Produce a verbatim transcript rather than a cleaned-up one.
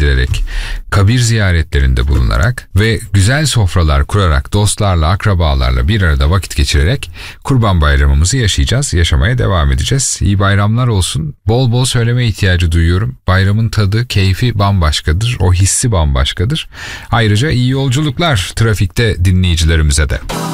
giderek, kabir ziyaretlerinde bulunarak ve güzel sofralar kurarak, dostlarla, akrabalarla bir arada vakit geçirerek Kurban Bayramımızı yaşayacağız, yaşamaya devam edeceğiz. İyi bayramlar olsun. Bol bol söyleme ihtiyacı duyuyorum. Bayramın tadı, keyfi bambaşkadır, o hissi bambaşkadır. Ayrıca iyi yolculuklar trafikte dinleyicilerimize de.